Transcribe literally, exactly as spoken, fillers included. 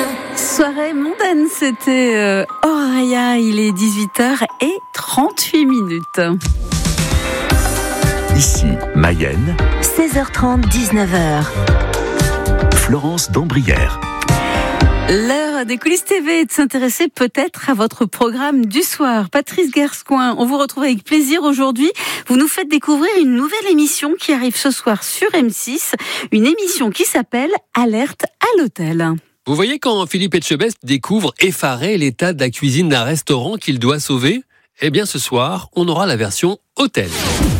Soirée mondaine, c'était euh, Auréa, il est dix-huit heures trente-huit minutes. Ici, Mayenne, seize heures trente, dix-neuf heures. Florence d'Ambrières. L'heure des coulisses T V est de s'intéresser peut-être à votre programme du soir. Patrice Gerscoing, on vous retrouve avec plaisir aujourd'hui. Vous nous faites découvrir une nouvelle émission qui arrive ce soir sur M six, une émission qui s'appelle Alerte à l'hôtel. Vous voyez quand Philippe Etchebest découvre effaré l'état de la cuisine d'un restaurant qu'il doit sauver ? Eh bien ce soir, on aura la version hôtel.